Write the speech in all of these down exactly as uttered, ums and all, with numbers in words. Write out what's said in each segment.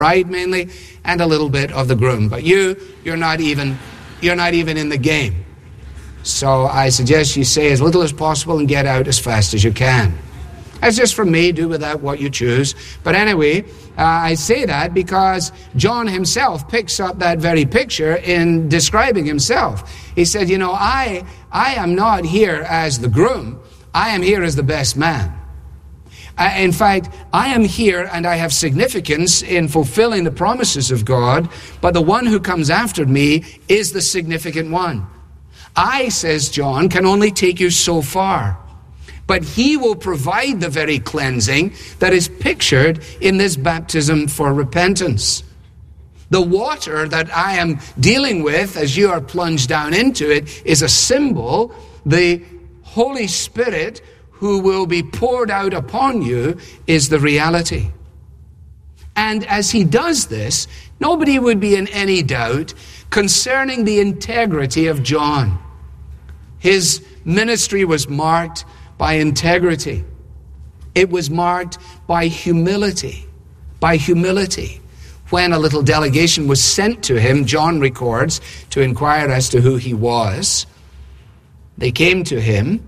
bride mainly, and a little bit of the groom. But you, you're not even, you're not even in the game. So I suggest you say as little as possible and get out as fast as you can. That's just from me. Do with that what you choose. But anyway, uh, I say that because John himself picks up that very picture in describing himself. He said, you know, I, I am not here as the groom. I am here as the best man. Uh, in fact, I am here and I have significance in fulfilling the promises of God, but the one who comes after me is the significant one. I, says John, can only take you so far. But he will provide the very cleansing that is pictured in this baptism for repentance. The water that I am dealing with as you are plunged down into it is a symbol. The Holy Spirit who will be poured out upon you is the reality. And as he does this, nobody would be in any doubt concerning the integrity of John. His ministry was marked by integrity. It was marked by humility. By humility. When a little delegation was sent to him, John records, to inquire as to who he was, they came to him,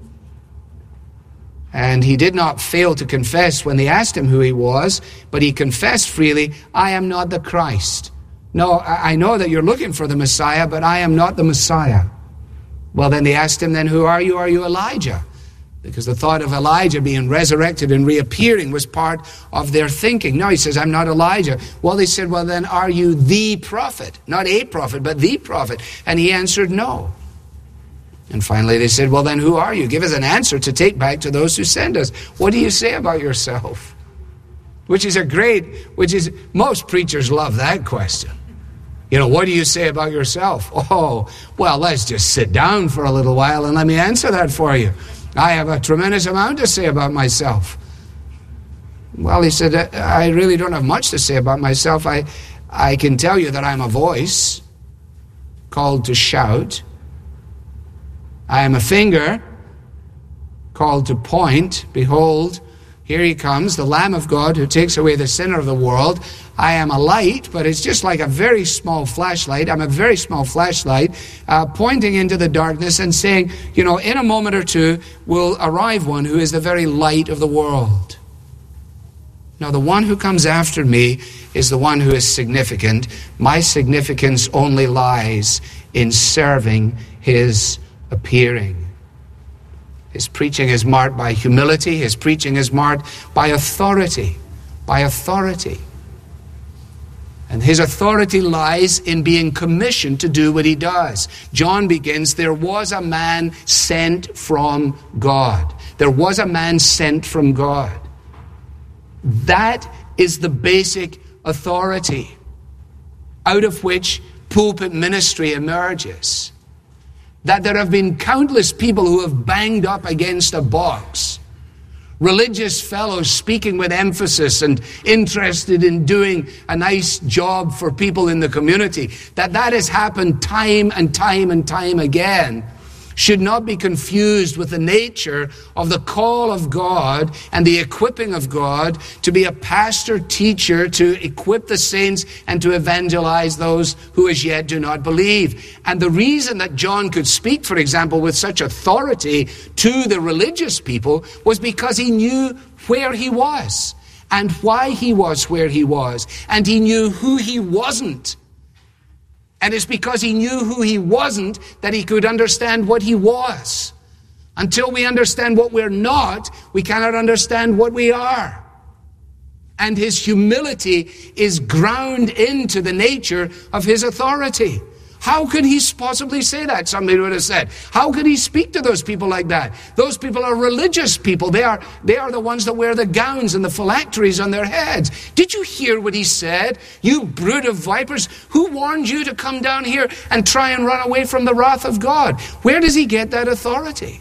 and he did not fail to confess when they asked him who he was, but he confessed freely, I am not the Christ. No, I know that you're looking for the Messiah, but I am not the Messiah. Well, then they asked him, then who are you? Are you Elijah? Because the thought of Elijah being resurrected and reappearing was part of their thinking. No, he says, I'm not Elijah. Well, they said, well, then are you the prophet? Not a prophet, but the prophet. And he answered, no. And finally they said, well, then who are you? Give us an answer to take back to those who send us. What do you say about yourself? Which is a great, which is, most preachers love that question. You know, what do you say about yourself? Oh, well, let's just sit down for a little while and let me answer that for you. I have a tremendous amount to say about myself. Well, he said, I really don't have much to say about myself. I, I can tell you that I'm a voice called to shout. I am a finger called to point. Behold, here he comes, the Lamb of God who takes away the sin of the world. I am a light, but it's just like a very small flashlight. I'm a very small flashlight uh, pointing into the darkness and saying, you know, in a moment or two will arrive one who is the very light of the world. Now, the one who comes after me is the one who is significant. My significance only lies in serving his appearing. His preaching is marked by humility. His preaching is marked by authority. By authority. And his authority lies in being commissioned to do what he does. John begins, there was a man sent from God. There was a man sent from God. That is the basic authority out of which pulpit ministry emerges. That there have been countless people who have banged up against a box. Religious fellows speaking with emphasis and interested in doing a nice job for people in the community. That that has happened time and time and time again should not be confused with the nature of the call of God and the equipping of God to be a pastor, teacher, to equip the saints and to evangelize those who as yet do not believe. And the reason that John could speak, for example, with such authority to the religious people was because he knew where he was and why he was where he was. And he knew who he wasn't. And it's because he knew who he wasn't that he could understand what he was. Until we understand what we're not, we cannot understand what we are. And his humility is ground into the nature of his authority. How could he possibly say that? Somebody would have said. How could he speak to those people like that? Those people are religious people. They are, they are the ones that wear the gowns and the phylacteries on their heads. Did you hear what he said? You brood of vipers, who warned you to come down here and try and run away from the wrath of God? Where does he get that authority?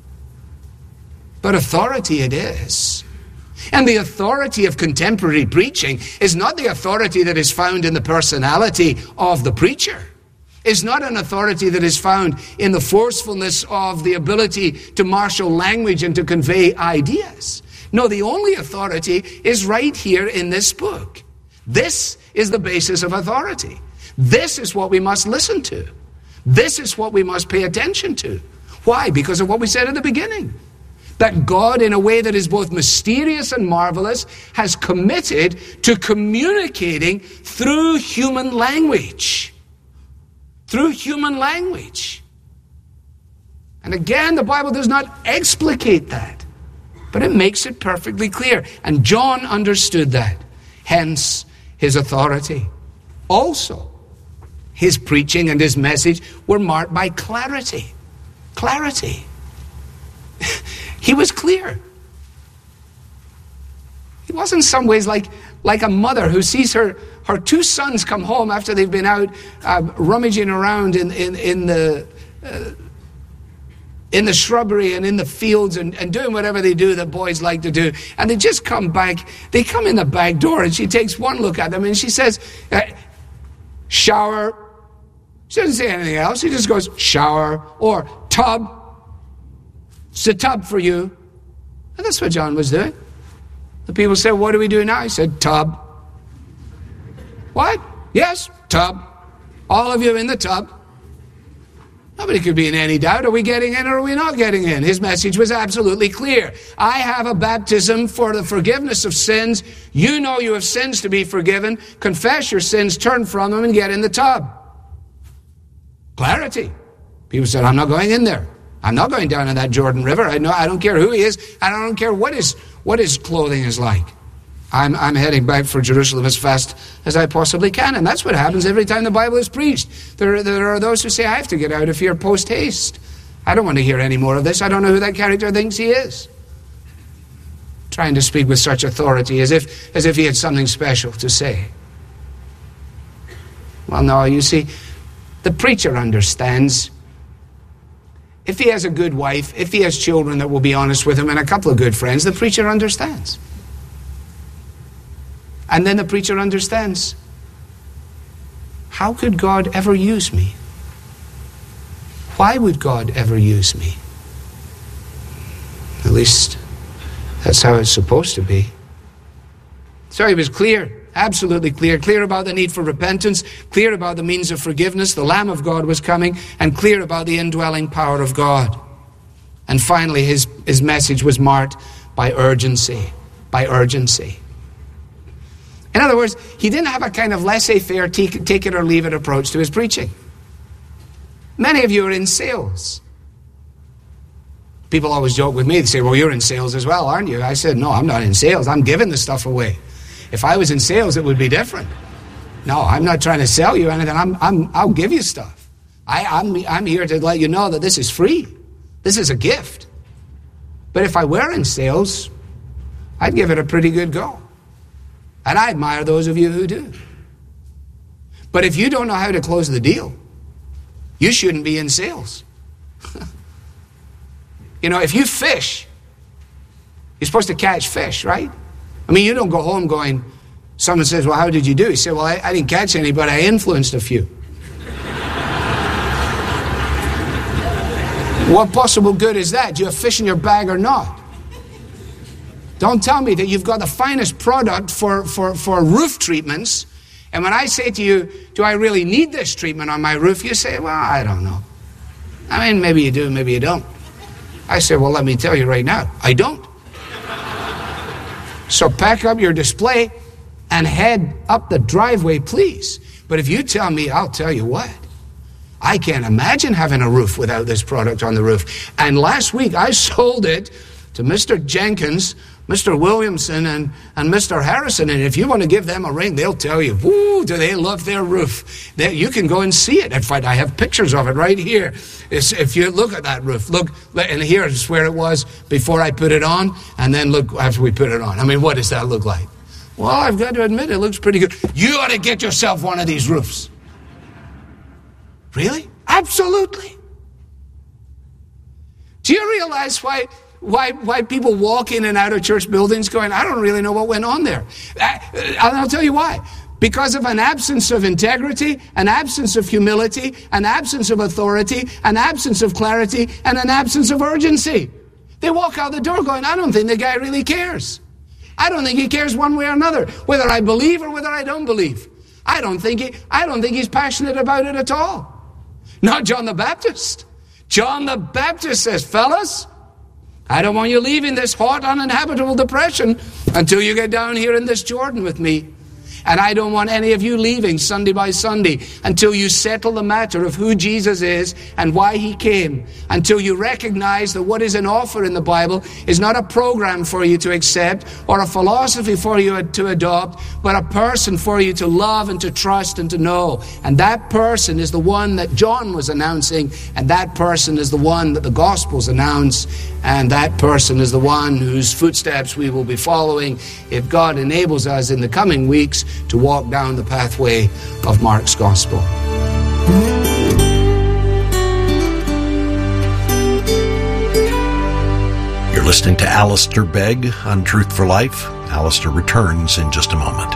But authority it is. And the authority of contemporary preaching is not the authority that is found in the personality of the preacher. Is not an authority that is found in the forcefulness of the ability to marshal language and to convey ideas. No, the only authority is right here in this book. This is the basis of authority. This is what we must listen to. This is what we must pay attention to. Why? Because of what we said at the beginning. That God, in a way that is both mysterious and marvelous, has committed to communicating through human language. Through human language. And again, the Bible does not explicate that, but it makes it perfectly clear. And John understood that. Hence, his authority. Also, his preaching and his message were marked by clarity. Clarity. He was clear. He was in some ways like, like a mother who sees her, her two sons come home after they've been out uh, rummaging around in, in, in the uh, in the shrubbery and in the fields and, and doing whatever they do that boys like to do. And they just come back. They come in the back door and she takes one look at them and she says, uh, shower. She doesn't say anything else. She just goes, shower or tub. It's a tub for you. And that's what John was doing. The people said, what do we do now? He said, tub. What? Yes, tub. All of you in the tub. Nobody could be in any doubt. Are we getting in or are we not getting in? His message was absolutely clear. I have a baptism for the forgiveness of sins. You know you have sins to be forgiven. Confess your sins, turn from them, and get in the tub. Clarity. People said, I'm not going in there. I'm not going down in that Jordan River. I know. I don't care who he is. I don't care what his what his clothing is like. I'm I'm heading back for Jerusalem as fast as I possibly can, and that's what happens every time the Bible is preached. There there are those who say, I have to get out of here post haste. I don't want to hear any more of this. I don't know who that character thinks he is. Trying to speak with such authority as if as if he had something special to say. Well, no, you see, the preacher understands. If he has a good wife, if he has children that will be honest with him, and a couple of good friends, the preacher understands. And then the preacher understands. How could God ever use me? Why would God ever use me? At least, that's how it's supposed to be. So he was clear. Absolutely clear. Clear about the need for repentance, clear about the means of forgiveness, the Lamb of God was coming, and clear about the indwelling power of God. And finally, his, his message was marked by urgency. By urgency. In other words, he didn't have a kind of laissez-faire, take, take it or leave it approach to his preaching. Many of you are in sales. People always joke with me. They say, well, you're in sales as well, aren't you? I said, no, I'm not in sales. I'm giving the stuff away. If I was in sales, it would be different. No, I'm not trying to sell you anything. I'm, I'm, I'll give you stuff. I, I'm, I'm here to let you know that this is free. This is a gift. But if I were in sales, I'd give it a pretty good go. And I admire those of you who do. But if you don't know how to close the deal, you shouldn't be in sales. You know, if you fish, you're supposed to catch fish, right? I mean, you don't go home going, someone says, well, how did you do? You say, well, I, I didn't catch any, but I influenced a few. What possible good is that? Do you have fish in your bag or not? Don't tell me that you've got the finest product for, for, for roof treatments, and when I say to you, do I really need this treatment on my roof? You say, well, I don't know. I mean, maybe you do, maybe you don't. I say, well, let me tell you right now, I don't. So pack up your display and head up the driveway, please. But if you tell me, I'll tell you what. I can't imagine having a roof without this product on the roof. And last week I sold it to Mister Jenkins, Mister Williamson, and, and Mister Harrison. And if you want to give them a ring, they'll tell you, woo, do they love their roof. They, you can go and see it. In fact, I have pictures of it right here. It's, if you look at that roof, look, and here's where it was before I put it on, and then look after we put it on. I mean, what does that look like? Well, I've got to admit, it looks pretty good. You ought to get yourself one of these roofs. Really? Absolutely. Do you realize why... Why, why people walk in and out of church buildings going, I don't really know what went on there. I, I'll tell you why. Because of an absence of integrity, an absence of humility, an absence of authority, an absence of clarity, and an absence of urgency. They walk out the door going, I don't think the guy really cares. I don't think he cares one way or another, whether I believe or whether I don't believe. I don't think he, I don't think he's passionate about it at all. Not John the Baptist. John the Baptist says, fellas, I don't want you leaving this hot, uninhabitable depression until you get down here in this Jordan with me. And I don't want any of you leaving Sunday by Sunday until you settle the matter of who Jesus is and why he came. Until you recognize that what is an offer in the Bible is not a program for you to accept or a philosophy for you to adopt, but a person for you to love and to trust and to know. And that person is the one that John was announcing, and that person is the one that the Gospels announce, and that person is the one whose footsteps we will be following if God enables us in the coming weeks to walk down the pathway of Mark's Gospel. You're listening to Alistair Begg on Truth for Life. Alistair returns in just a moment.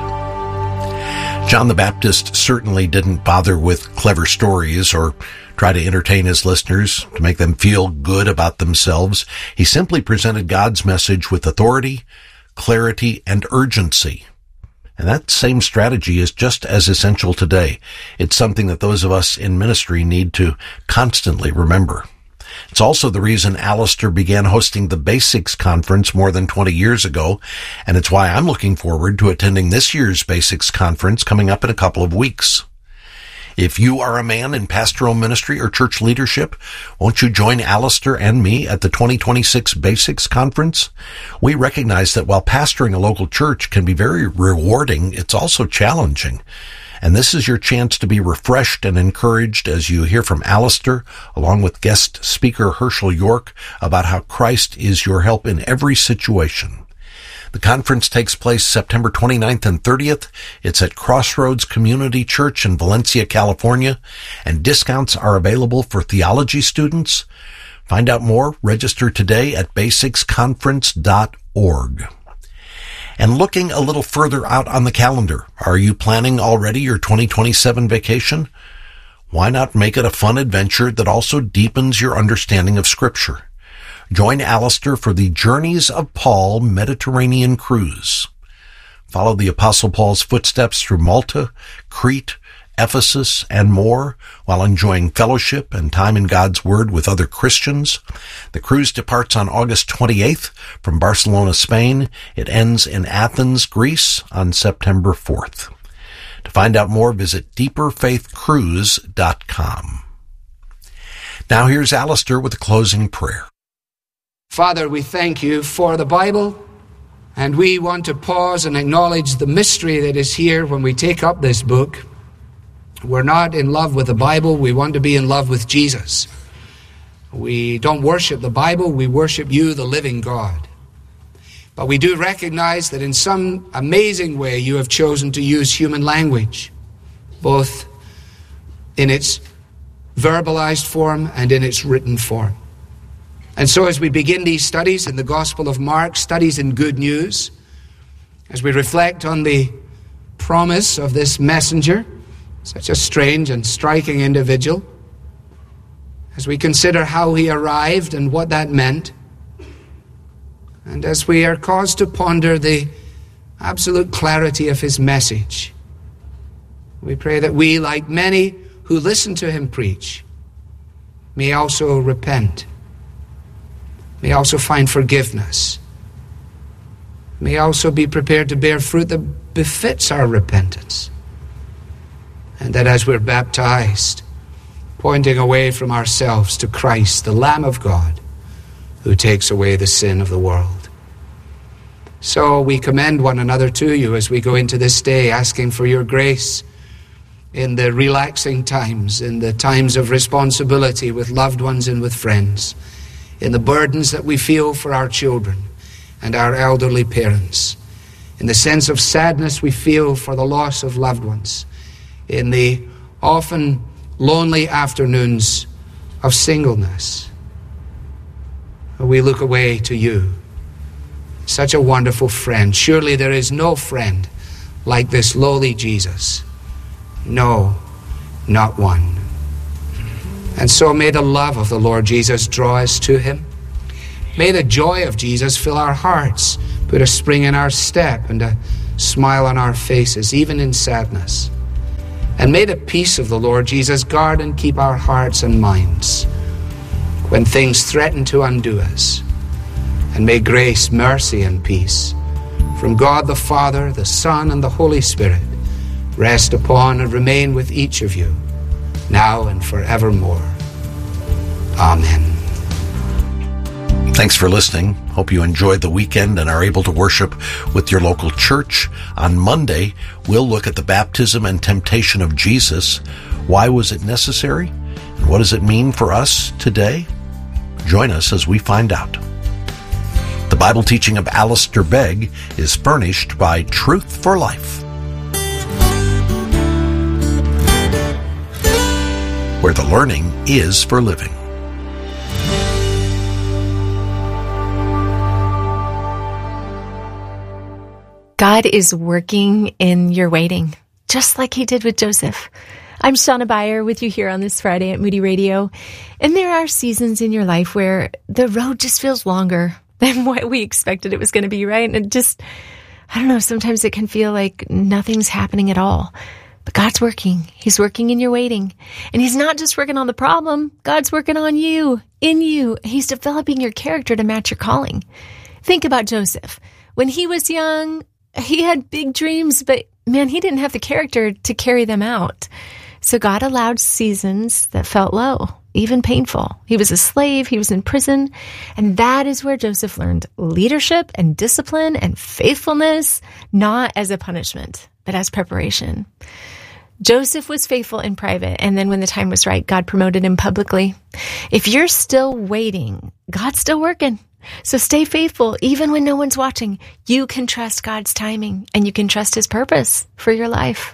John the Baptist certainly didn't bother with clever stories or try to entertain his listeners to make them feel good about themselves. He simply presented God's message with authority, clarity, and urgency. And that same strategy is just as essential today. It's something that those of us in ministry need to constantly remember. It's also the reason Alistair began hosting the Basics Conference more than twenty years ago, and it's why I'm looking forward to attending this year's Basics Conference coming up in a couple of weeks. If you are a man in pastoral ministry or church leadership, won't you join Alistair and me at the twenty twenty-six Basics Conference? We recognize that while pastoring a local church can be very rewarding, it's also challenging. And this is your chance to be refreshed and encouraged as you hear from Alistair, along with guest speaker Herschel York, about how Christ is your help in every situation. The conference takes place September twenty-ninth and thirtieth. It's at Crossroads Community Church in Valencia, California, and discounts are available for theology students. Find out more, register today at basics conference dot org. And looking a little further out on the calendar, are you planning already your twenty twenty-seven vacation? Why not make it a fun adventure that also deepens your understanding of Scripture? Join Alistair for the Journeys of Paul Mediterranean Cruise. Follow the Apostle Paul's footsteps through Malta, Crete, Ephesus, and more while enjoying fellowship and time in God's Word with other Christians. The cruise departs on August twenty-eighth from Barcelona, Spain. It ends in Athens, Greece on September fourth. To find out more, visit deeper faith cruise dot com. Now here's Alistair with a closing prayer. Father, we thank you for the Bible, and we want to pause and acknowledge the mystery that is here when we take up this book. We're not in love with the Bible, we want to be in love with Jesus. We don't worship the Bible, we worship you, the living God. But we do recognize that in some amazing way you have chosen to use human language, both in its verbalized form and in its written form. And so as we begin these studies in the Gospel of Mark, studies in good news, as we reflect on the promise of this messenger, such a strange and striking individual, as we consider how he arrived and what that meant, and as we are caused to ponder the absolute clarity of his message, we pray that we, like many who listen to him preach, may also repent, may also find forgiveness, may also be prepared to bear fruit that befits our repentance. And that as we're baptized, pointing away from ourselves to Christ, the Lamb of God, who takes away the sin of the world. So we commend one another to you as we go into this day, asking for your grace in the relaxing times, in the times of responsibility with loved ones and with friends, in the burdens that we feel for our children and our elderly parents, in the sense of sadness we feel for the loss of loved ones, in the often lonely afternoons of singleness. We look away to you, such a wonderful friend. Surely there is no friend like this lowly Jesus. No, not one. And so may the love of the Lord Jesus draw us to him. May the joy of Jesus fill our hearts, put a spring in our step and a smile on our faces, even in sadness. And may the peace of the Lord Jesus guard and keep our hearts and minds when things threaten to undo us. And may grace, mercy, and peace from God the Father, the Son, and the Holy Spirit rest upon and remain with each of you, now and forevermore. Amen. Thanks for listening. Hope you enjoyed the weekend and are able to worship with your local church. On Monday, we'll look at the baptism and temptation of Jesus. Why was it necessary? And what does it mean for us today? Join us as we find out. The Bible teaching of Alistair Begg is furnished by Truth for Life, where the learning is for living. God is working in your waiting, just like he did with Joseph. I'm Shauna Beyer with you here on this Friday at Moody Radio. And there are seasons in your life where the road just feels longer than what we expected it was going to be, right? And it just, I don't know, sometimes it can feel like nothing's happening at all. But God's working. He's working in your waiting. And he's not just working on the problem. God's working on you, in you. He's developing your character to match your calling. Think about Joseph. When he was young, he had big dreams, but man, he didn't have the character to carry them out. So God allowed seasons that felt low, even painful. He was a slave. He was in prison. And that is where Joseph learned leadership and discipline and faithfulness, not as a punishment, but as preparation. Joseph was faithful in private, and then when the time was right, God promoted him publicly. If you're still waiting, God's still working. So stay faithful, even when no one's watching. You can trust God's timing, and you can trust his purpose for your life.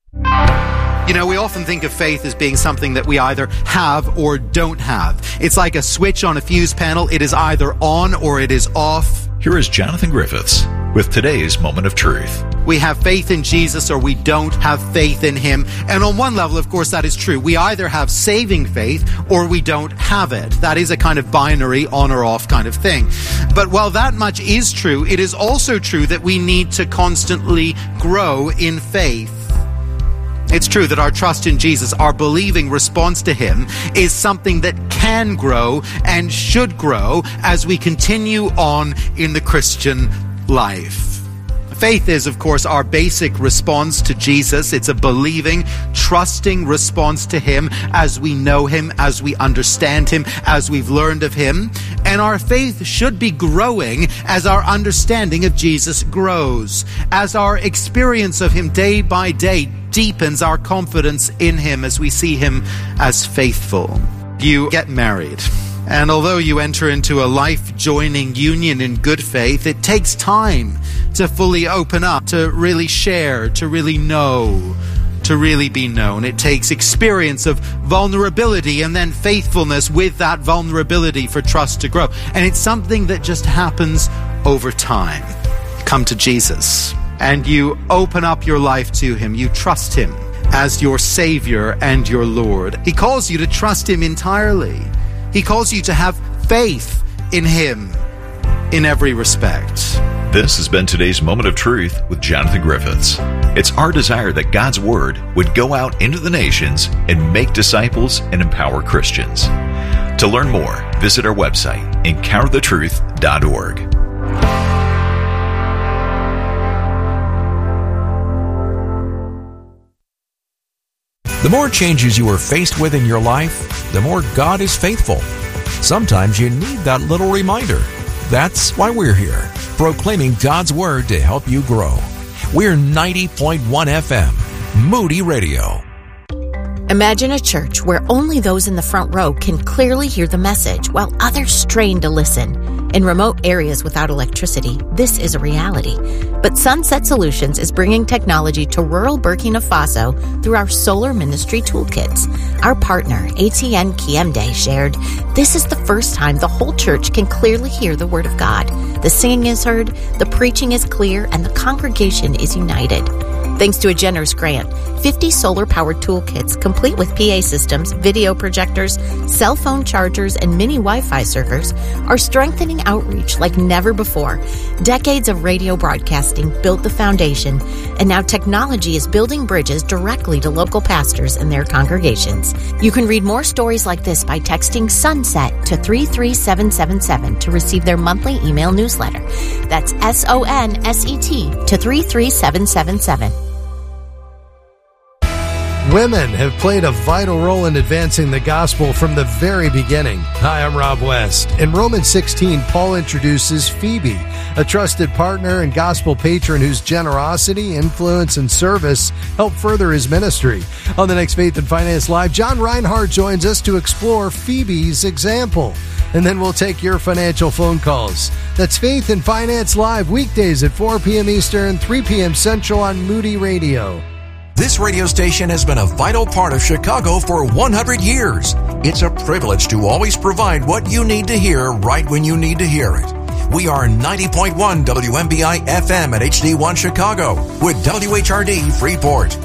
You know, we often think of faith as being something that we either have or don't have. It's like a switch on a fuse panel. It is either on or it is off. Here is Jonathan Griffiths with today's Moment of Truth. We have faith in Jesus or we don't have faith in him. And on one level, of course, that is true. We either have saving faith or we don't have it. That is a kind of binary on or off kind of thing. But while that much is true, it is also true that we need to constantly grow in faith. It's true that our trust in Jesus, our believing response to him, is something that can grow and should grow as we continue on in the Christian life. Faith is, of course, our basic response to Jesus. It's a believing, trusting response to him as we know him, as we understand him, as we've learned of him. And our faith should be growing as our understanding of Jesus grows, as our experience of him day by day deepens our confidence in him as we see him as faithful. You get married. And although you enter into a life-joining union in good faith, it takes time to fully open up, to really share, to really know, to really be known. It takes experience of vulnerability and then faithfulness with that vulnerability for trust to grow. And it's something that just happens over time. Come to Jesus, and you open up your life to him. You trust him as your Savior and your Lord. He calls you to trust him entirely. He calls you to have faith in him in every respect. This has been today's Moment of Truth with Jonathan Griffiths. It's our desire that God's Word would go out into the nations and make disciples and empower Christians. To learn more, visit our website, encounter the truth dot org. The more changes you are faced with in your life, the more God is faithful. Sometimes you need that little reminder. That's why we're here, proclaiming God's Word to help you grow. We're ninety point one F M, Moody Radio. Imagine a church where only those in the front row can clearly hear the message while others strain to listen. In remote areas without electricity, this is a reality. But Sunset Solutions is bringing technology to rural Burkina Faso through our Solar Ministry Toolkits. Our partner, A T N Kiemde, shared, "This is the first time the whole church can clearly hear the Word of God. The singing is heard, the preaching is clear, and the congregation is united. Thanks to a generous grant, fifty solar-powered toolkits complete with P A systems, video projectors, cell phone chargers, and mini Wi-Fi servers are strengthening outreach like never before. Decades of radio broadcasting built the foundation, and now technology is building bridges directly to local pastors and their congregations. You can read more stories like this by texting SUNSET to three three seven seven seven to receive their monthly email newsletter. That's S O N S E T to three three seven seven seven. Women have played a vital role in advancing the gospel from the very beginning. Hi, I'm Rob West. In Romans sixteen, Paul introduces Phoebe, a trusted partner and gospel patron whose generosity, influence, and service help further his ministry. On the next Faith and Finance Live, John Reinhardt joins us to explore Phoebe's example. And then we'll take your financial phone calls. That's Faith and Finance Live, weekdays at four p.m. Eastern, three p.m. Central on Moody Radio. This radio station has been a vital part of Chicago for one hundred years. It's a privilege to always provide what you need to hear right when you need to hear it. We are ninety point one W M B I F M at H D one Chicago with W H R D Freeport.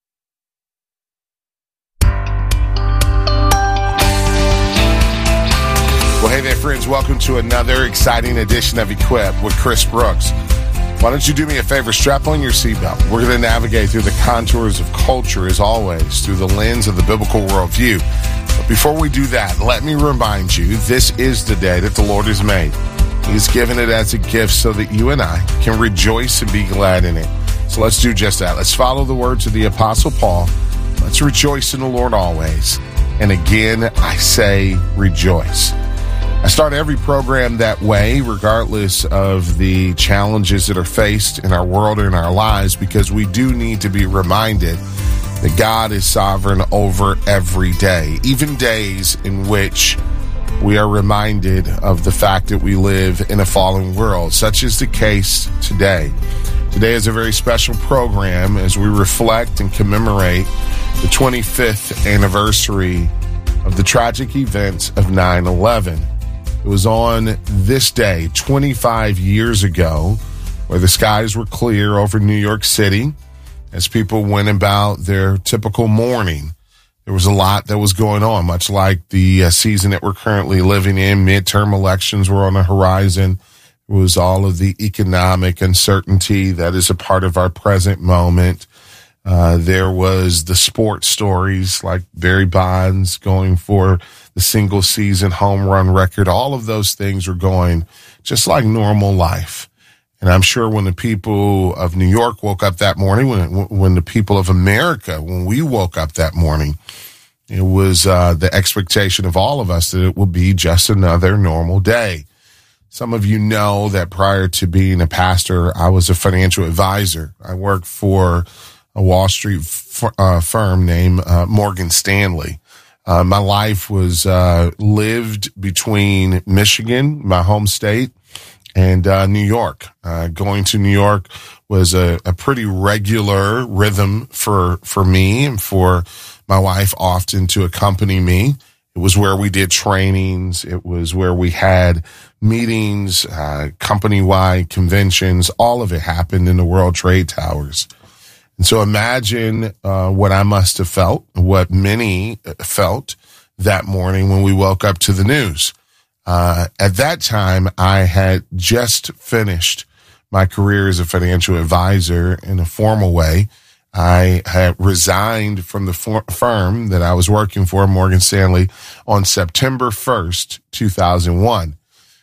Well, hey there, friends. Welcome to another exciting edition of Equip with Chris Brooks. Why don't you do me a favor? Strap on your seatbelt. We're going to navigate through the contours of culture, as always, through the lens of the biblical worldview. But before we do that, let me remind you, this is the day that the Lord has made. He's given it as a gift so that you and I can rejoice and be glad in it. So let's do just that. Let's follow the words of the Apostle Paul. Let's rejoice in the Lord always. And again, I say rejoice. I start every program that way, regardless of the challenges that are faced in our world or in our lives, because we do need to be reminded that God is sovereign over every day, even days in which we are reminded of the fact that we live in a fallen world. Such is the case today. Today is a very special program as we reflect and commemorate the twenty-fifth anniversary of the tragic events of nine eleven. It was on this day, twenty-five years ago, where the skies were clear over New York City as people went about their typical mourning. There was a lot that was going on, much like the uh, season that we're currently living in. Midterm elections were on the horizon. It was all of the economic uncertainty that is a part of our present moment. Uh, there was the sports stories like Barry Bonds going for the single season home run record. All of those things were going just like normal life. And I'm sure when the people of New York woke up that morning, when when the people of America, when we woke up that morning, it was uh, the expectation of all of us that it would be just another normal day. Some of you know that prior to being a pastor, I was a financial advisor. I worked for a Wall Street f- uh, firm named uh, Morgan Stanley. Uh, my life was uh, lived between Michigan, my home state, and uh, New York. Uh, going to New York was a, a pretty regular rhythm for for me and for my wife often to accompany me. It was where we did trainings. It was where we had meetings, uh, company-wide conventions. All of it happened in the World Trade Towers. And so imagine uh, what I must have felt, what many felt that morning when we woke up to the news. Uh, at that time, I had just finished my career as a financial advisor in a formal way. I had resigned from the for- firm that I was working for, Morgan Stanley, on September first, two thousand one.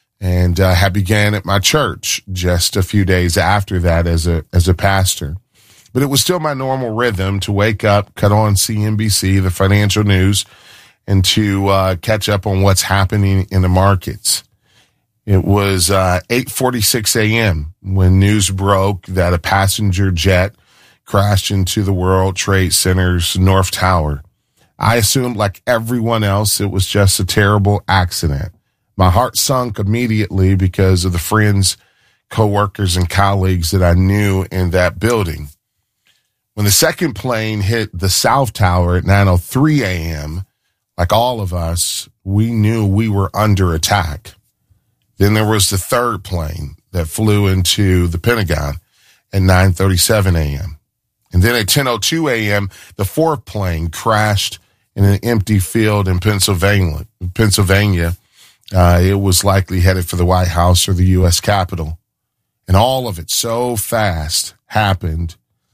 And I uh, had began at my church just a few days after that as a as a pastor. But it was still my normal rhythm to wake up, cut on C N B C, the financial news, and to uh, catch up on what's happening in the markets. It was uh, eight forty-six a.m. when news broke that a passenger jet crashed into the World Trade Center's North Tower. I assumed, like everyone else, it was just a terrible accident. My heart sunk immediately because of the friends, coworkers, and colleagues that I knew in that building. When the second plane hit the South Tower at nine oh three a.m., like all of us, we knew we were under attack. Then there was the third plane that flew into the Pentagon at nine thirty-seven a.m. And then at ten oh two a.m., the fourth plane crashed in an empty field in Pennsylvania. Pennsylvania. Uh, it was likely headed for the White House or the U S Capitol. And all of it so fast happened.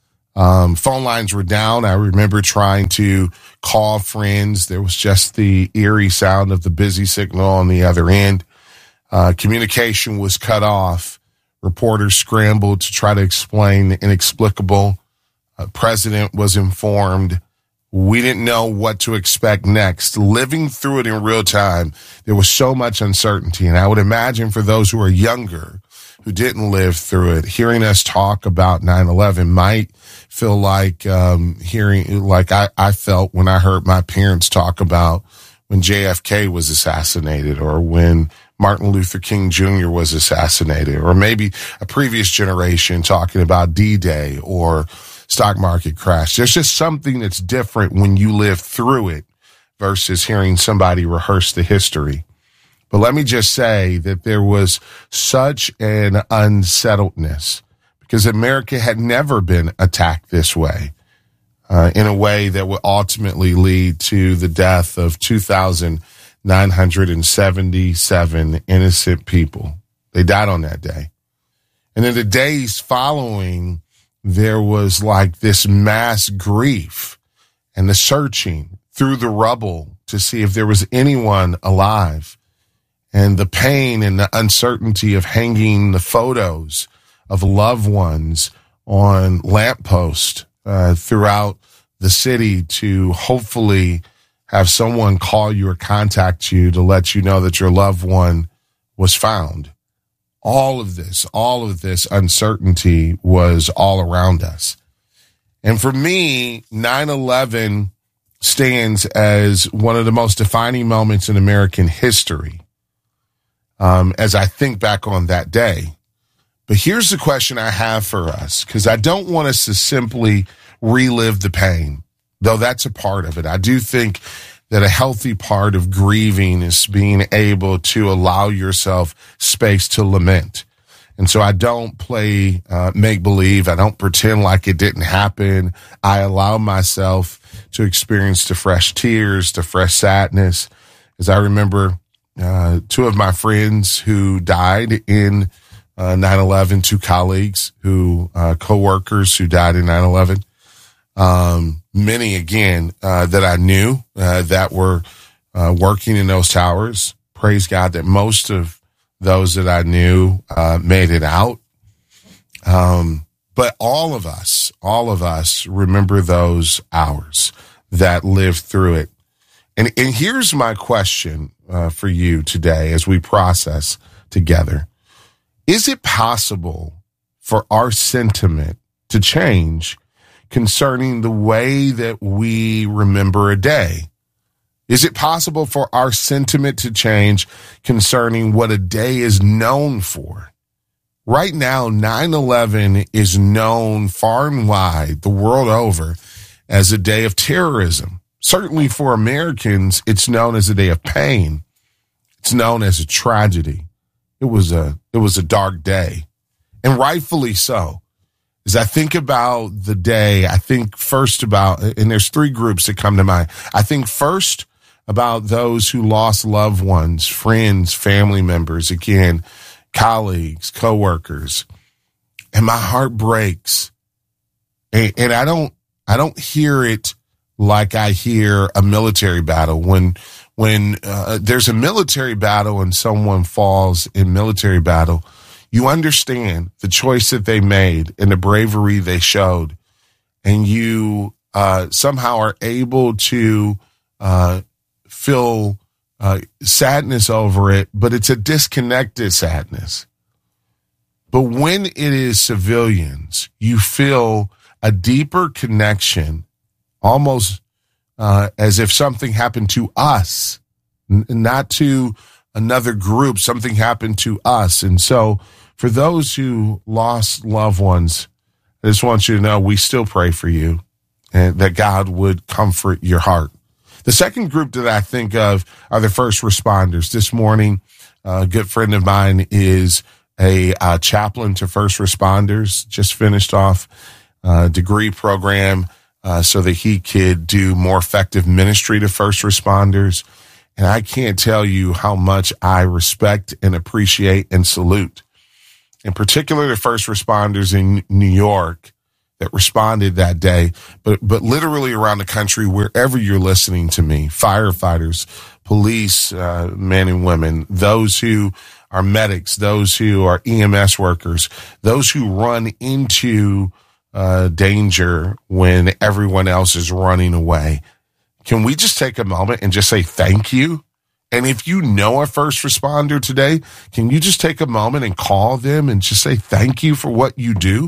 Um, phone lines were down. I remember trying to call friends. There was just the eerie sound of the busy signal on the other end. Uh, communication was cut off. Reporters scrambled to try to explain the inexplicable. Uh, president was informed. We didn't know what to expect next. Living through it in real time, there was so much uncertainty. And I would imagine for those who are younger, who didn't live through it, hearing us talk about nine eleven might feel like um, hearing, like I, I felt when I heard my parents talk about when J F K was assassinated, or when Martin Luther King Junior was assassinated, or maybe a previous generation talking about D-Day or stock market crash. There's just something that's different when you live through it versus hearing somebody rehearse the history. But let me just say that there was such an unsettledness because America had never been attacked this way, uh, in a way that would ultimately lead to the death of two thousand nine hundred seventy-seven innocent people. They died on that day. And in the days following, there was like this mass grief and the searching through the rubble to see if there was anyone alive, and the pain and the uncertainty of hanging the photos of loved ones on lampposts uh, throughout the city to hopefully have someone call you or contact you to let you know that your loved one was found. All of this, all of this uncertainty was all around us. And for me, nine eleven stands as one of the most defining moments in American history, um, as I think back on that day. But here's the question I have for us, because I don't want us to simply relive the pain, though that's a part of it. I do think that a healthy part of grieving is being able to allow yourself space to lament. And so I don't play uh, make-believe. I don't pretend like it didn't happen. I allow myself to experience the fresh tears, the fresh sadness. As I remember uh, two of my friends who died in uh, nine eleven, two colleagues, who uh, co-workers who died in nine eleven. Um, many again, uh, that I knew, uh, that were, uh, working in those towers. Praise God that most of those that I knew, uh, made it out. Um, but all of us, all of us remember those hours that lived through it. And, and here's my question, uh, for you today as we process together. Is it possible for our sentiment to change concerning the way that we remember a day? Is it possible for our sentiment to change concerning what a day is known for? Right now, nine eleven is known far and wide, the world over, as a day of terrorism. Certainly for Americans, it's known as a day of pain. It's known as a tragedy. It was a, it was a dark day, and rightfully so. As I think about the day, I think first about, and there's three groups that come to mind. I think first about those who lost loved ones, friends, family members, again, colleagues, coworkers, and my heart breaks. And, and I don't, I don't hear it like I hear a military battle. When, when uh, there's a military battle and someone falls in military battle, you understand the choice that they made and the bravery they showed, and you uh, somehow are able to uh, feel uh, sadness over it, but it's a disconnected sadness. But when it is civilians, you feel a deeper connection, almost uh, as if something happened to us, n- not to another group. Something happened to us. And so for those who lost loved ones, I just want you to know we still pray for you and that God would comfort your heart. The second group that I think of are the first responders. This morning, a good friend of mine is a uh, chaplain to first responders, just finished off uh, degree program uh, so that he could do more effective ministry to first responders. And I can't tell you how much I respect and appreciate and salute, in particular, the first responders in New York that responded that day, but but literally around the country, wherever you're listening to me, firefighters, police, uh, men and women, those who are medics, those who are E M S workers, those who run into uh, danger when everyone else is running away. Can we just take a moment and just say thank you? And if you know a first responder today, can you just take a moment and call them and just say thank you for what you do?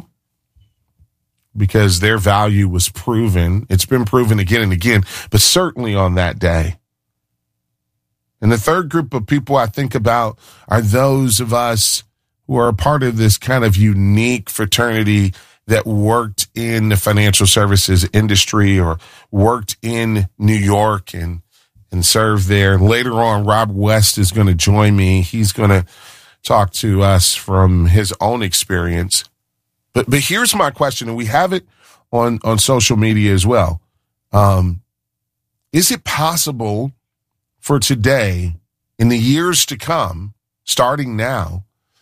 Because their value was proven. It's been proven again and again, but certainly on that day. And the third group of people I think about are those of us who are a part of this kind of unique fraternity that worked in the financial services industry or worked in New York and, and served there. Later on, Rob West is going to join me. He's going to talk to us from his own experience. But but here's my question, and we have it on, on social media as well. Um, is it possible for today, in the years to come, starting now,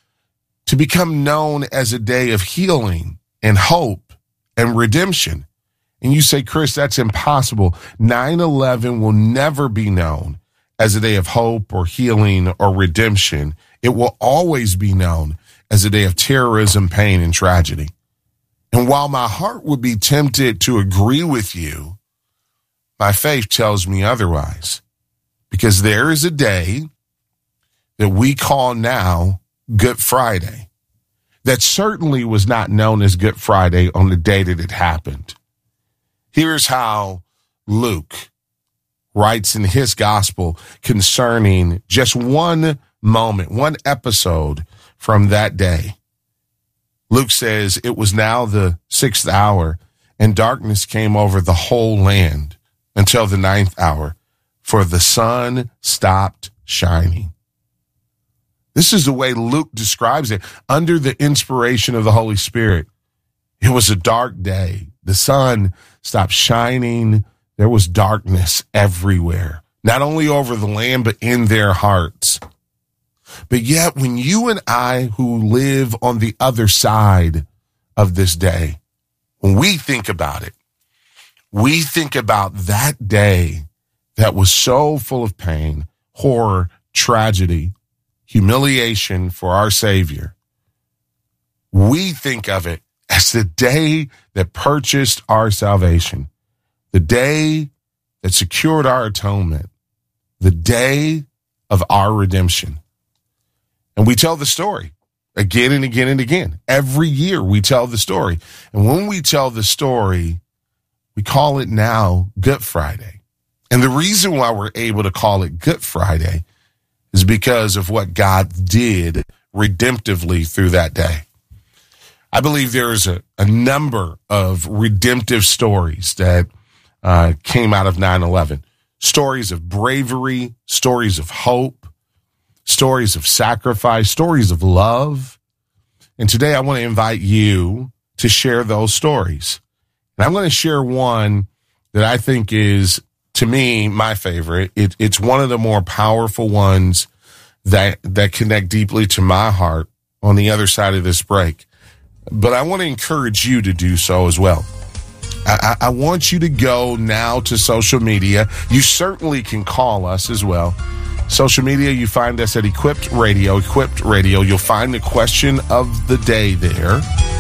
to become known as a day of healing and hope and redemption? And you say, Chris, that's impossible. nine eleven will never be known as a day of hope or healing or redemption. It will always be known as a day of terrorism, pain, and tragedy. And while my heart would be tempted to agree with you, my faith tells me otherwise. Because there is a day that we call now Good Friday that certainly was not known as Good Friday on the day that it happened. Here's how Luke writes in his gospel concerning just one moment, one episode from that day. Luke says, it was now the sixth hour, and darkness came over the whole land until the ninth hour, for the sun stopped shining. This is the way Luke describes it under the inspiration of the Holy Spirit. It was a dark day. The sun stopped shining. There was darkness everywhere, not only over the land, but in their hearts. But yet, when you and I, who live on the other side of this day, when we think about it, we think about that day that was so full of pain, horror, tragedy, humiliation for our Savior. We think of it as the day that purchased our salvation, the day that secured our atonement, the day of our redemption. And we tell the story again and again and again. Every year we tell the story. And when we tell the story, we call it now Good Friday. And the reason why we're able to call it Good Friday is because of what God did redemptively through that day. I believe there is a, a number of redemptive stories that uh, came out of nine eleven. Stories of bravery, stories of hope, stories of sacrifice, stories of love. And today I want to invite you to share those stories. And I'm going to share one that I think is, to me, my favorite. It, it's one of the more powerful ones that that connect deeply to my heart on the other side of this break. But I want to encourage you to do so as well. I, I want you to go now to social media. You certainly can call us as well. Social media, you find us at Equipped Radio, Equipped Radio. You'll find the question of the day there.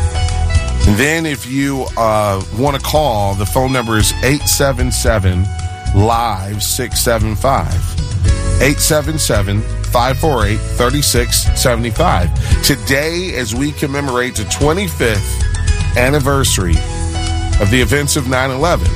And then if you uh, want to call, the phone number is eight seven seven, live six seven five. eight seven seven, five four eight, three six seven five. Today, as we commemorate the twenty-fifth anniversary of the events of nine eleven,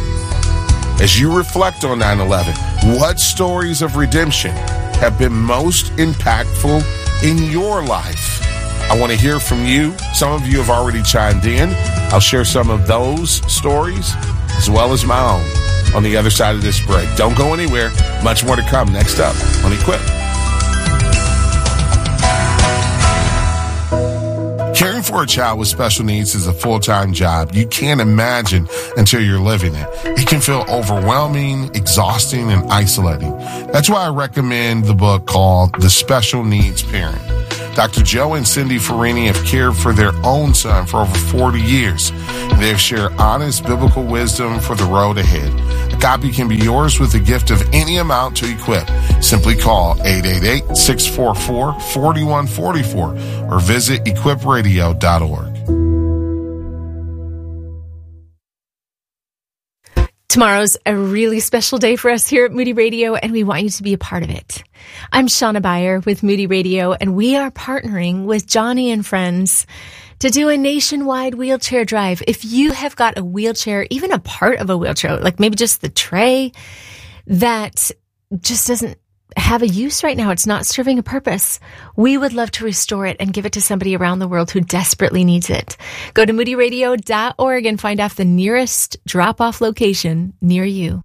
as you reflect on nine eleven, what stories of redemption have been most impactful in your life? I want to hear from you. Some of you have already chimed in. I'll share some of those stories as well as my own on the other side of this break. Don't go anywhere. Much more to come next up on Equip. Caring for for a child with special needs is a full-time job. You can't imagine until you're living it. It can feel overwhelming, exhausting, and isolating. That's why I recommend the book called The Special Needs Parent. Doctor Joe and Cindy Farini have cared for their own son for over forty years. They have shared honest biblical wisdom for the road ahead. A copy can be yours with a gift of any amount to equip. Simply call eight eight eight, six four four, four one four four or visit equip radio dot org. Tomorrow's a really special day for us here at Moody Radio, and we want you to be a part of it. I'm Shauna Beyer with Moody Radio, and we are partnering with Johnny and Friends to do a nationwide wheelchair drive. If you have got a wheelchair, even a part of a wheelchair, like maybe just the tray that just doesn't have a use right now, it's not serving a purpose, we would love to restore it and give it to somebody around the world who desperately needs it. Go to moody radio dot org and find out the nearest drop-off location near you.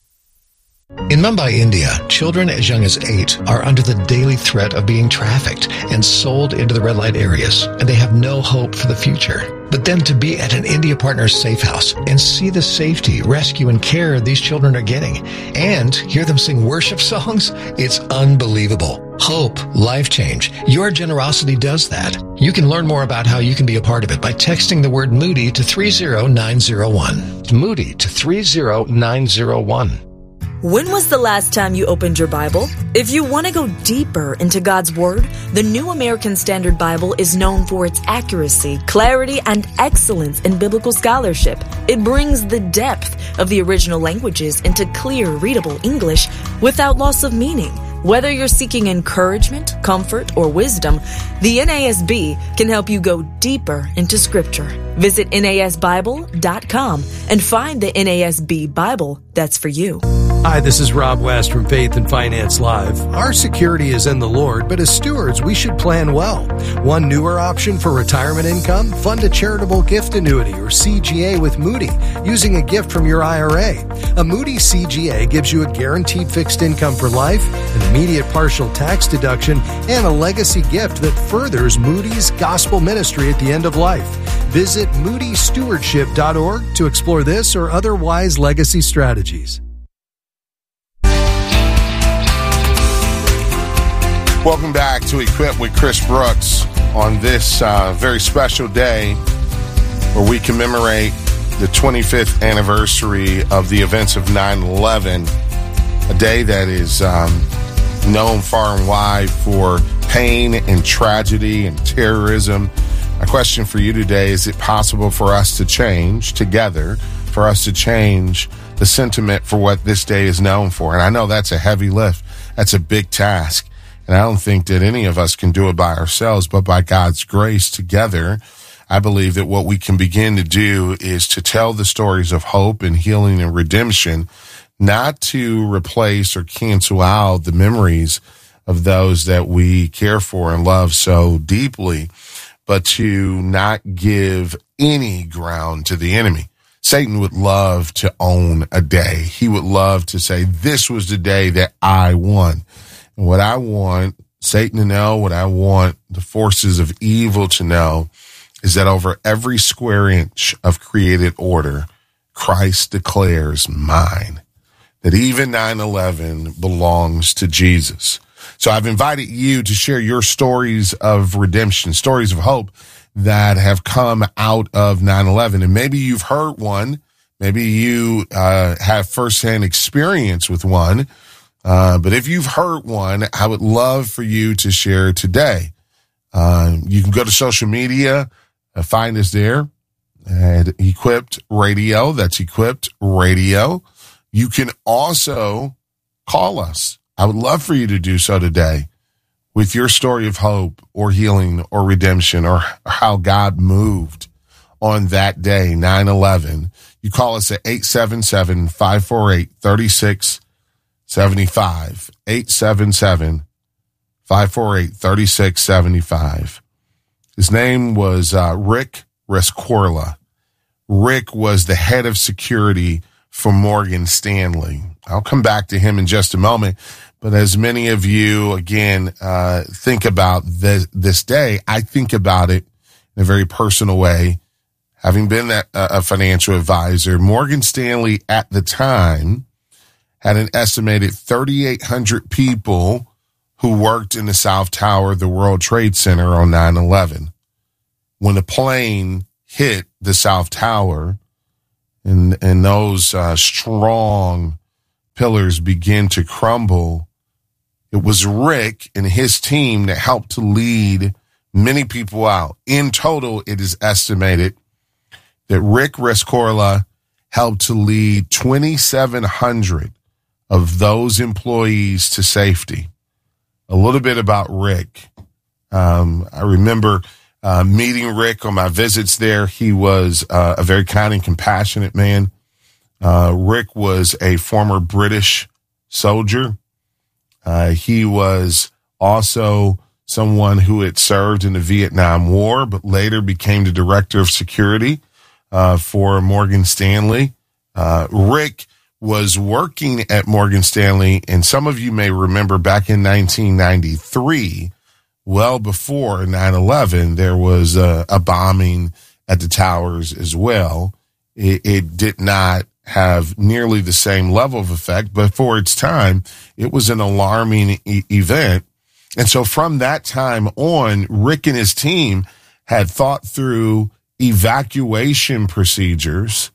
In Mumbai, India, children as young as eight are under the daily threat of being trafficked and sold into the red light areas, and they have no hope for the future. But then to be at an India Partners safe house and see the safety, rescue, and care these children are getting, and hear them sing worship songs, it's unbelievable. Hope, life change. Your generosity does that. You can learn more about how you can be a part of it by texting the word Moody to three zero nine zero one. Moody to three zero nine zero one. When was the last time you opened your Bible? If you want to go deeper into God's Word, the New American Standard Bible is known for its accuracy, clarity, and excellence in biblical scholarship. It brings the depth of the original languages into clear, readable English without loss of meaning. Whether you're seeking encouragement, comfort, or wisdom, the N A S B can help you go deeper into Scripture. Visit N A S Bible dot com and find the N A S B Bible that's for you. Hi, this is Rob West from Faith and Finance Live. Our security is in the Lord, but as stewards, we should plan well. One newer option for retirement income, fund a charitable gift annuity or C G A with Moody using a gift from your I R A. A Moody C G A gives you a guaranteed fixed income for life, an immediate partial tax deduction, and a legacy gift that furthers Moody's gospel ministry at the end of life. Visit moody stewardship dot org to explore this or other wise legacy strategies. Welcome back to Equip with Chris Brooks on this uh, very special day where we commemorate the twenty-fifth anniversary of the events of nine eleven, a day that is um, known far and wide for pain and tragedy and terrorism. My question for you today, is it possible for us to change together, for us to change the sentiment for what this day is known for? And I know that's a heavy lift. That's a big task. And I don't think that any of us can do it by ourselves, but by God's grace together, I believe that what we can begin to do is to tell the stories of hope and healing and redemption, not to replace or cancel out the memories of those that we care for and love so deeply, but to not give any ground to the enemy. Satan would love to own a day. He would love to say, this was the day that I won. And what I want Satan to know, what I want the forces of evil to know, is that over every square inch of created order, Christ declares mine. That even nine eleven belongs to Jesus. So I've invited you to share your stories of redemption, stories of hope that have come out of nine eleven. And maybe you've heard one. Maybe you uh, have firsthand experience with one. Uh, but if you've heard one, I would love for you to share today. Uh, you can go to social media, uh, find us there at Equipped Radio. That's Equipped Radio. You can also call us. I would love for you to do so today with your story of hope or healing or redemption or how God moved on that day, nine eleven. You call us at eight seven seven, five four eight, three six seven five, eight seven seven, five four eight, three six seven five. His name was uh, Rick Rescorla. Rick was the head of security for Morgan Stanley. I'll come back to him in just a moment. But as many of you, again, uh, think about this, this day, I think about it in a very personal way, having been that, uh, a financial advisor. Morgan Stanley at the time had an estimated thirty-eight hundred people who worked in the South Tower of the World Trade Center on nine eleven. When the plane hit the South Tower and, and those uh, strong pillars began to crumble, it was Rick and his team that helped to lead many people out. In total, it is estimated that Rick Rescorla helped to lead twenty-seven hundred of those employees to safety. A little bit about Rick. Um, I remember uh, meeting Rick on my visits there. He was uh, a very kind and compassionate man. Uh, Rick was a former British soldier. Uh, he was also someone who had served in the Vietnam War, but later became the director of security uh, for Morgan Stanley. Uh, Rick was working at Morgan Stanley, and some of you may remember back in nineteen ninety-three, well before nine eleven, there was a, a bombing at the towers as well. It, it did not have nearly the same level of effect, but for its time, it was an alarming e- event. And so from that time on, Rick and his team had thought through evacuation procedures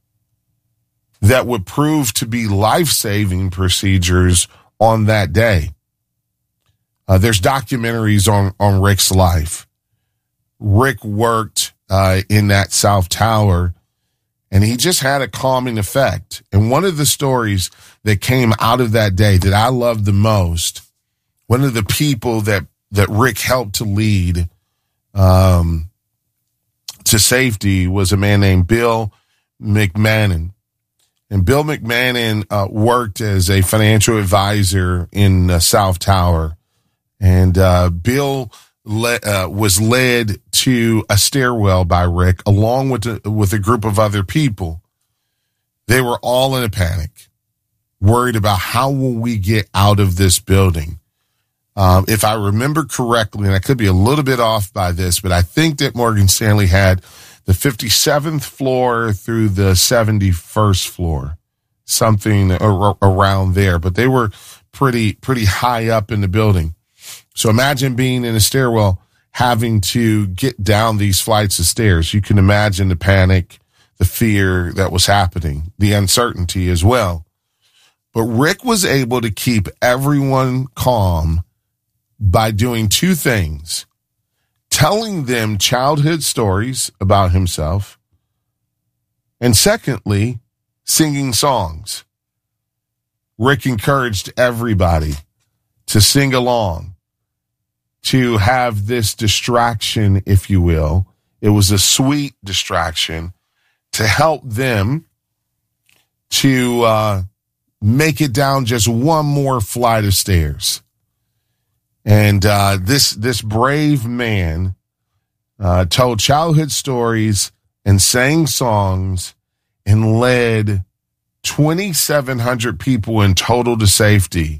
that would prove to be life-saving procedures on that day. Uh, there's documentaries on, on Rick's life. Rick worked uh, in that South Tower, and he just had a calming effect. And one of the stories that came out of that day that I loved the most, one of the people that, that Rick helped to lead um, to safety was a man named Bill McMahon. And Bill McMahon uh, worked as a financial advisor in the South Tower. And uh, Bill le- uh, was led to a stairwell by Rick along with a, with a group of other people. They were all in a panic, worried about how will we get out of this building. Um, if I remember correctly, and I could be a little bit off by this, but I think that Morgan Stanley had the fifty-seventh floor through the seventy-first floor, something ar- around there. But they were pretty, pretty high up in the building. So imagine being in a stairwell, having to get down these flights of stairs. You can imagine the panic, the fear that was happening, the uncertainty as well. But Rick was able to keep everyone calm by doing two things: telling them childhood stories about himself, and secondly, singing songs. Rick encouraged everybody to sing along, to have this distraction, if you will. It was a sweet distraction to help them to uh, make it down just one more flight of stairs. And uh, this this brave man uh, told childhood stories and sang songs and led twenty-seven hundred people in total to safety.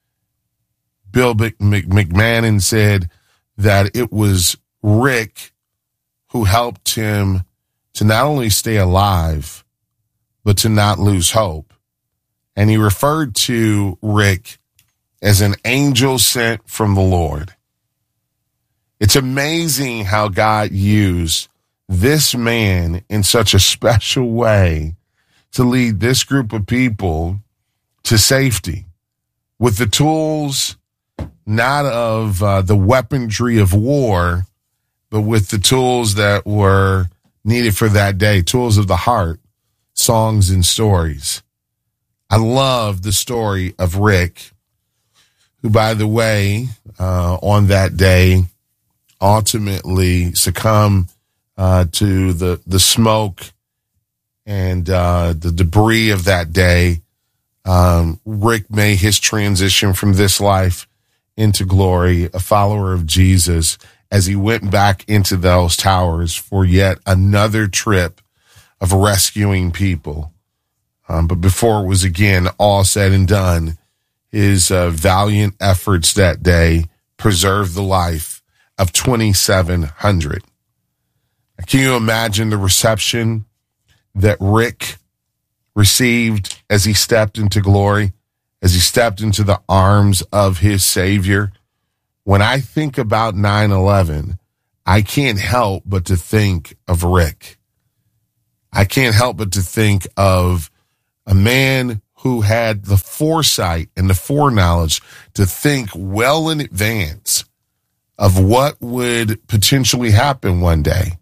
Bill Mc- Mc- McMahon said that it was Rick who helped him to not only stay alive, but to not lose hope. And he referred to Rick as an angel sent from the Lord. It's amazing how God used this man in such a special way to lead this group of people to safety with the tools, not of uh, the weaponry of war, but with the tools that were needed for that day, tools of the heart, songs and stories. I love the story of Rick, who, by the way, uh, on that day, ultimately succumbed uh, to the, the smoke and uh, the debris of that day. Um, Rick made his transition from this life into glory, a follower of Jesus, as he went back into those towers for yet another trip of rescuing people. Um, but before it was again all said and done, his uh, valiant efforts that day preserved the life of twenty-seven hundred. Can you imagine the reception that Rick received as he stepped into glory, as he stepped into the arms of his Savior? When I think about nine eleven, I can't help but to think of Rick. I can't help but to think of a man who had the foresight and the foreknowledge to think well in advance of what would potentially happen one day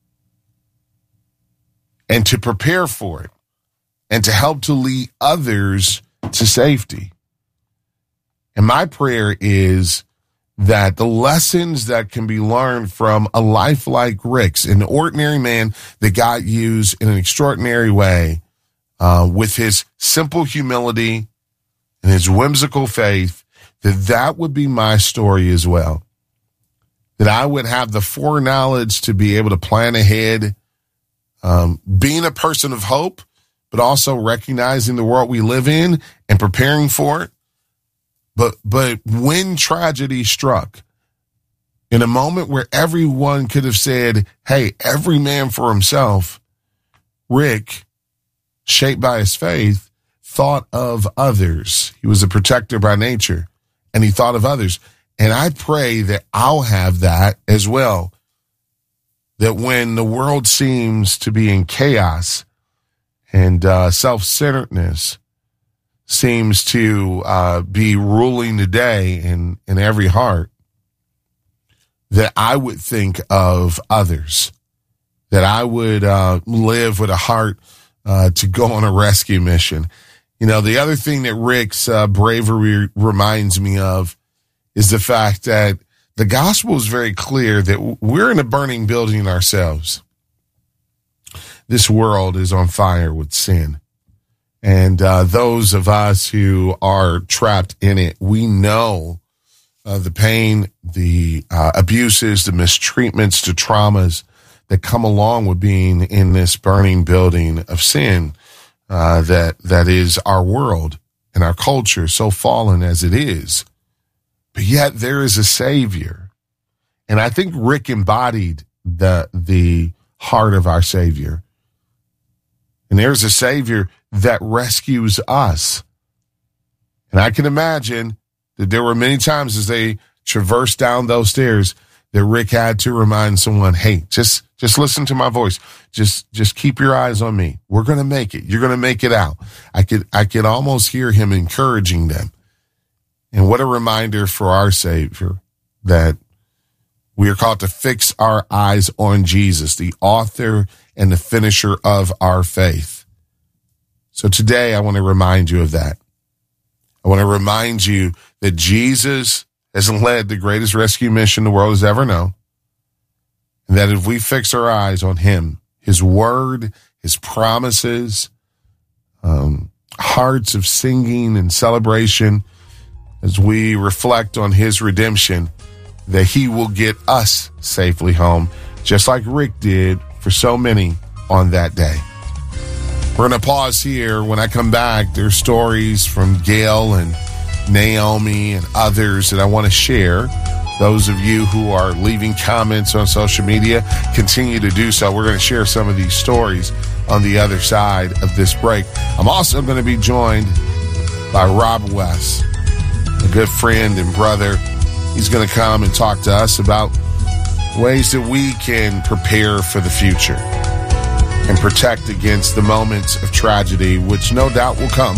and to prepare for it and to help to lead others to safety. And my prayer is that the lessons that can be learned from a life like Rick's, an ordinary man that God used in an extraordinary way, uh, with his simple humility and his whimsical faith, that that would be my story as well. That I would have the foreknowledge to be able to plan ahead, um, being a person of hope, but also recognizing the world we live in and preparing for it. But but when tragedy struck, in a moment where everyone could have said, hey, every man for himself, Rick, shaped by his faith, thought of others. He was a protector by nature, and he thought of others. And I pray that I'll have that as well, that when the world seems to be in chaos and uh, self-centeredness seems to uh, be ruling the day in, in every heart, that I would think of others, that I would uh, live with a heart uh, to go on a rescue mission. You know, the other thing that Rick's uh, bravery reminds me of is the fact that the gospel is very clear that we're in a burning building ourselves. This world is on fire with sin. And uh, those of us who are trapped in it, we know uh, the pain, the uh, abuses, the mistreatments, the traumas that come along with being in this burning building of sin uh, that that is our world and our culture, so fallen as it is. But yet there is a Savior. And I think Rick embodied the the heart of our Savior. And there's a Savior that rescues us. And I can imagine that there were many times as they traversed down those stairs that Rick had to remind someone, hey, just just listen to my voice. Just just keep your eyes on me. We're going to make it. You're going to make it out. I could I could almost hear him encouraging them. And what a reminder for our Savior that we are called to fix our eyes on Jesus, the author and the finisher of our faith. So today I want to remind you of that. I want to remind you that Jesus has led the greatest rescue mission the world has ever known. And that if we fix our eyes on him, his word, his promises, um, hearts of singing and celebration, as we reflect on his redemption, that he will get us safely home, just like Rick did for so many on that day. We're going to pause here. When I come back, there's stories from Gail and Naomi and others that I want to share. Those of you who are leaving comments on social media, continue to do so. We're going to share some of these stories on the other side of this break. I'm also going to be joined by Rob West, a good friend and brother. He's going to come and talk to us about ways that we can prepare for the future and protect against the moments of tragedy, which no doubt will come,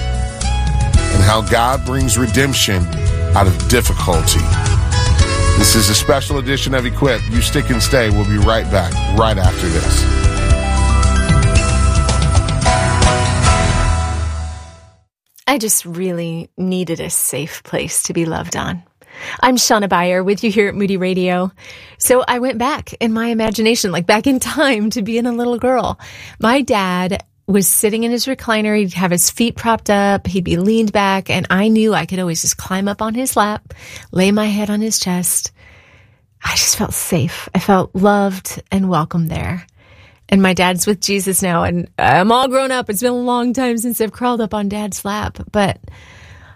and how God brings redemption out of difficulty. This is a special edition of Equip. You stick and stay. We'll be right back right after this. I just really needed a safe place to be loved on. I'm Shauna Beyer with you here at Moody Radio. So I went back in my imagination, like back in time, to being a little girl. My dad was sitting in his recliner. He'd have his feet propped up. He'd be leaned back. And I knew I could always just climb up on his lap, lay my head on his chest. I just felt safe. I felt loved and welcome there. And my dad's with Jesus now, and I'm all grown up. It's been a long time since I've crawled up on Dad's lap, but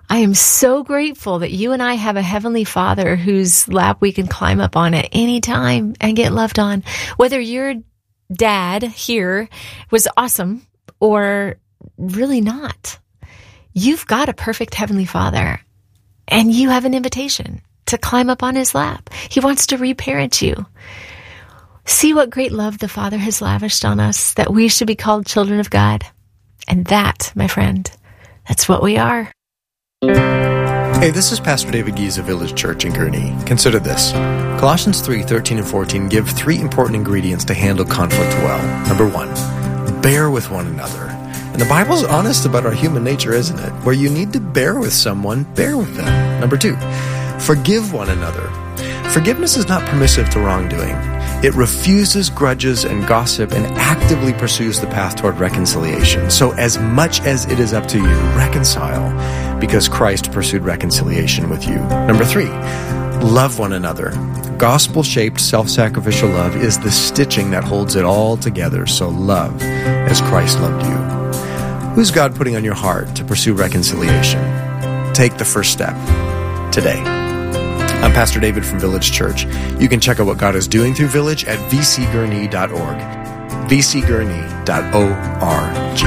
I am so grateful that you and I have a Heavenly Father whose lap we can climb up on at any time and get loved on. Whether your dad here was awesome or really not, you've got a perfect Heavenly Father, and you have an invitation to climb up on his lap. He wants to reparent you. See what great love the Father has lavished on us, that we should be called children of God. And that, my friend, that's what we are. Hey, this is Pastor David Gies of Village Church in Gurnee. Consider this. Colossians three, thirteen and fourteen give three important ingredients to handle conflict well. Number one, bear with one another. And the Bible's honest about our human nature, isn't it? Where you need to bear with someone, bear with them. Number two, forgive one another. Forgiveness is not permissive to wrongdoing. It refuses grudges and gossip and actively pursues the path toward reconciliation. So as much as it is up to you, reconcile, because Christ pursued reconciliation with you. Number three, love one another. Gospel-shaped, self-sacrificial love is the stitching that holds it all together. So love as Christ loved you. Who's God putting on your heart to pursue reconciliation? Take the first step today. I'm Pastor David from Village Church. You can check out what God is doing through Village at v c gurnee dot org. v c gurnee dot org.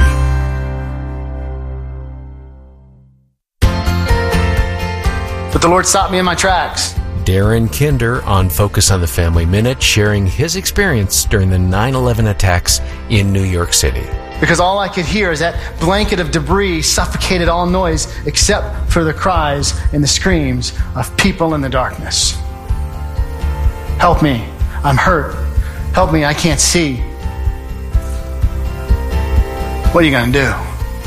But the Lord stopped me in my tracks. Darren Kinder on Focus on the Family Minute, sharing his experience during the nine eleven attacks in New York City. Because all I could hear is that blanket of debris suffocated all noise except for the cries and the screams of people in the darkness. Help me. I'm hurt. Help me. I can't see. What are you going to do?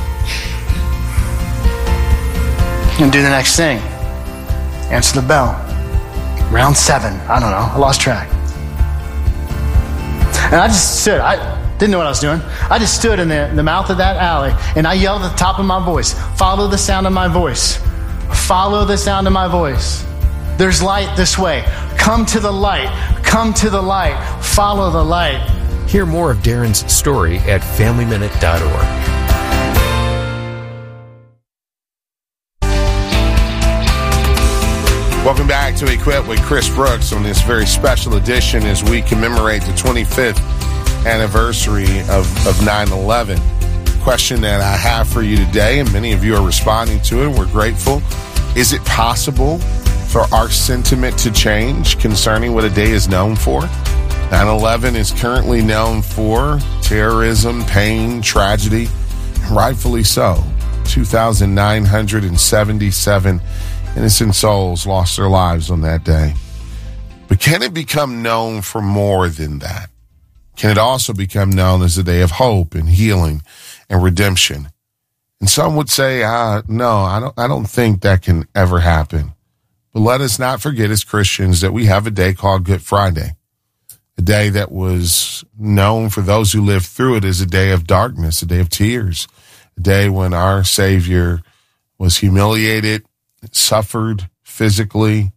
You're going to do the next thing. Answer the bell. Round seven. I don't know. I lost track. And I just stood. I didn't know what I was doing. I just stood in the, in the mouth of that alley and I yelled at the top of my voice, follow the sound of my voice. Follow the sound of my voice. There's light this way. Come to the light. Come to the light. Follow the light. Hear more of Darren's story at family minute dot org. Welcome back to Equip with Chris Brooks on this very special edition as we commemorate the twenty-fifth anniversary of, of nine eleven. Question that I have for you today, and many of you are responding to it, and we're grateful. Is it possible for our sentiment to change concerning what a day is known for? nine eleven is currently known for terrorism, pain, tragedy, rightfully so. two thousand nine hundred seventy-seven innocent souls lost their lives on that day. But can it become known for more than that? Can it also become known as a day of hope and healing and redemption? And some would say, ah, no, I don't, I don't think that can ever happen. But let us not forget as Christians that we have a day called Good Friday, a day that was known for those who lived through it as a day of darkness, a day of tears, a day when our Savior was humiliated, suffered physically.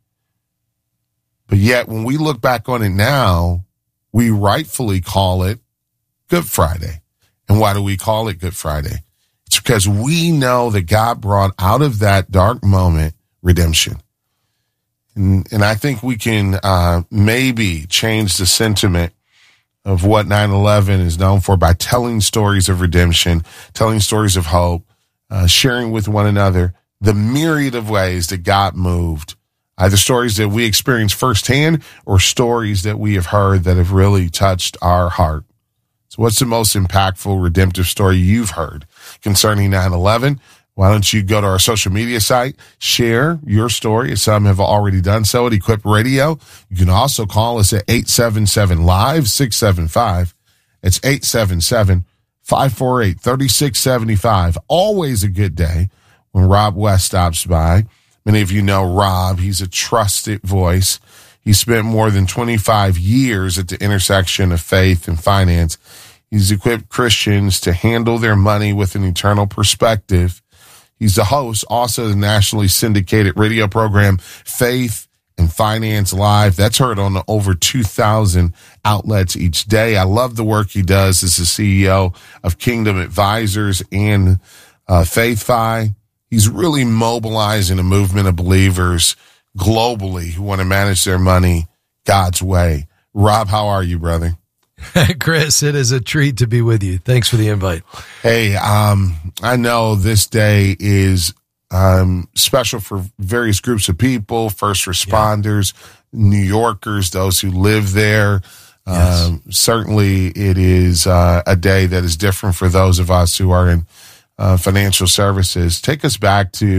But yet when we look back on it now, we rightfully call it Good Friday. And why do we call it Good Friday? It's because we know that God brought out of that dark moment redemption. And, and I think we can uh, maybe change the sentiment of what nine eleven is known for by telling stories of redemption, telling stories of hope, uh, sharing with one another the myriad of ways that God moved, either stories that we experienced firsthand or stories that we have heard that have really touched our heart. So what's the most impactful redemptive story you've heard concerning nine eleven? Why don't you go to our social media site, share your story, as some have already done so at Equip Radio. You can also call us at eight seven seven, live six seven five. It's eight seven seven, five four eight, three six seven five. Always a good day when Rob West stops by. Many of you know Rob. He's a trusted voice. He spent more than twenty-five years at the intersection of faith and finance. He's equipped Christians to handle their money with an eternal perspective. He's the host, also the nationally syndicated radio program, Faith and Finance Live. That's heard on the over two thousand outlets each day. I love the work he does as the C E O of Kingdom Advisors and uh, FaithFi. he's really mobilizing a movement of believers globally who want to manage their money God's way. Rob, how are you, brother? Chris, it is a treat to be with you. Thanks for the invite. Hey, um, I know this day is um, special for various groups of people, first responders, yeah. New Yorkers, those who live there. Yes. Um, certainly it is uh, a day that is different for those of us who are in uh, financial services. Take us back to